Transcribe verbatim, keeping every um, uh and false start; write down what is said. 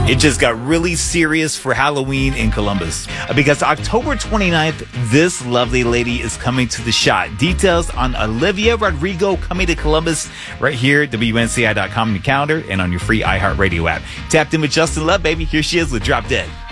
It just got really serious for Halloween in Columbus because October twenty-ninth, this lovely lady is coming to the Shot. Details on Olivia Rodrigo coming to Columbus right here at W N C I dot com on your calendar and on your free iHeartRadio app. Tapped in with Justin Love, baby. Here she is with Drop Dead.